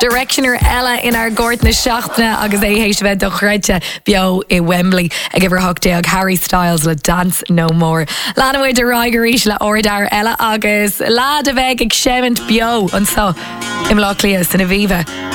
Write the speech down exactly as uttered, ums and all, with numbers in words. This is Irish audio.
Directioner Ella in our Gort na Seachtaine agus é hééis bheith do chreite bio i Wembley ag ibre hochtéag Harry Styles le Dance No More. Lánahfuid de raigeéis le ordar Ella agus lá a bheith ag sémant bio an so im lá clias in a bhíve